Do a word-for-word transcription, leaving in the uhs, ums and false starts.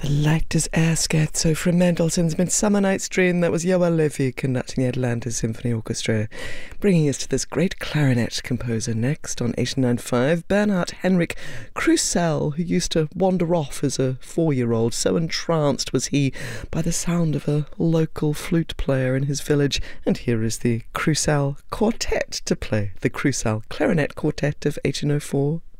The Leichters Air Scherzo from Mendelssohn's Midsummer Night's Dream. That was Johan Levy conducting the Atlanta Symphony Orchestra. Bringing us to this great clarinet composer next on eighty-nine point five, Bernhard Henrik Krusell, who used to wander off as a four-year-old. So entranced was he by the sound of a local flute player in his village. And here is the Krusell Quartet to play the Krusell Clarinet Quartet of eighteen oh four.